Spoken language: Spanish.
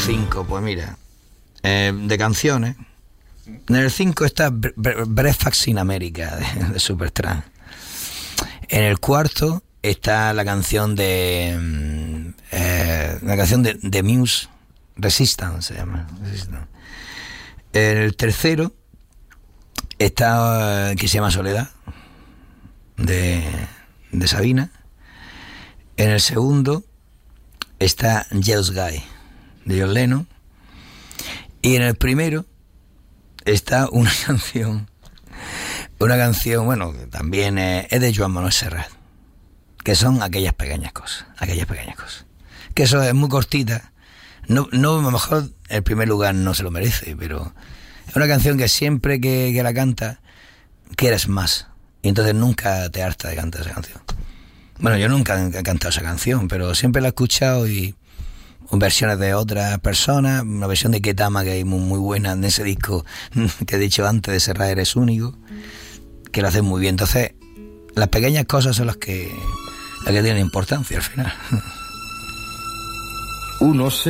5, pues mira, de canciones. En el 5 está Breakfast in America de Supertramp. En el cuarto está la canción de Muse, Resistance se llama. Resistance. En el tercero está que se llama Soledad de Sabina. En el segundo está Jealous Guy de John Lennon. Y en el primero está una canción, bueno, que también es de Joan Manuel Serrat, que son aquellas pequeñas cosas, que eso es muy cortita. No, a lo mejor el primer lugar no se lo merece, pero es una canción que siempre que la canta quieres más, y entonces nunca te harta de cantar esa canción. Bueno, yo nunca he cantado esa canción, pero siempre la he escuchado y versiones de otras personas, una versión de Ketama que hay muy buena en ese disco que he dicho antes de Serrat Eres Único, que lo hacen muy bien. Entonces, las pequeñas cosas son las que tienen importancia al final. Uno se